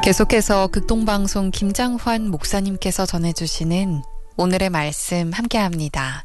계속해서 극동방송 김장환 목사님께서 전해주시는 오늘의 말씀 함께합니다.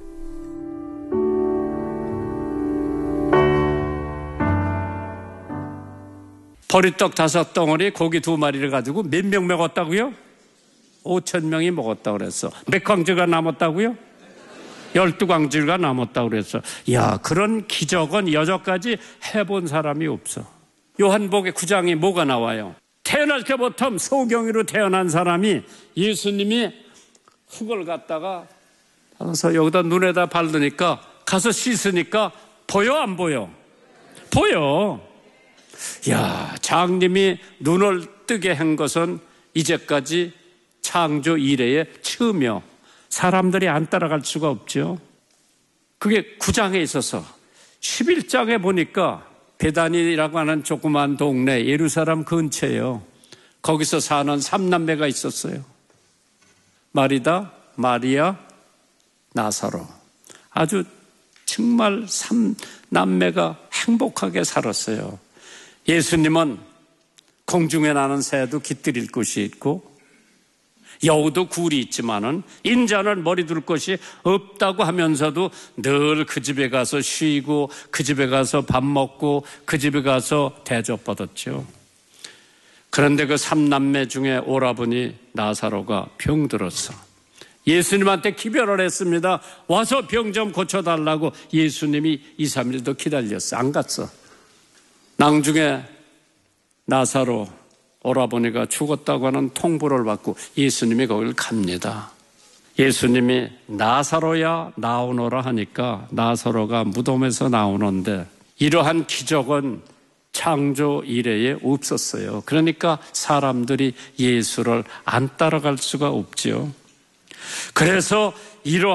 보리떡 5덩어리, 고기 2마리를 가지고 몇 명 먹었다고요? 5,000명이 먹었다고 그랬어. 몇 광주가 남았다고요? 12광주가 남았다고 그랬어. 야, 그런 기적은 여태까지 해본 사람이 없어. 요한복음 9장에 뭐가 나와요? 태어날 때부터 소경이로 태어난 사람이 예수님이 흙을 갖다가 가서 여기다 눈에다 바르니까 가서 씻으니까 보여 안 보여? 보여. 야, 장님이 눈을 뜨게 한 것은 이제까지 창조 이래의 처음이요. 사람들이 안 따라갈 수가 없죠. 그게 9장에 있어서 11장에 보니까 베다니라고 하는 조그만 동네 예루살렘 근처예요. 거기서 사는 3남매가 있었어요. 마리다, 마리아, 나사로. 아주 정말 3남매가 행복하게 살았어요. 예수님은 공중에 나는 새도 깃들일 곳이 있고 여우도 굴이 있지만은 인자는 머리 둘 곳이 없다고 하면서도 늘 그 집에 가서 쉬고 그 집에 가서 밥 먹고 그 집에 가서 대접받았죠. 그런데 그 3남매 중에 오라버니 나사로가 병들었어. 예수님한테 기별을 했습니다. 와서 병 좀 고쳐달라고. 예수님이 2, 3일도 기다렸어. 안 갔어. 나중에 나사로 오라버니가 죽었다고 하는 통보를 받고 예수님이 거길 갑니다. 예수님이 나사로야 나오너라 하니까 나사로가 무덤에서 나오는데 이러한 기적은 창조 이래에 없었어요. 그러니까 사람들이 예수를 안 따라갈 수가 없죠. 그래서 이러한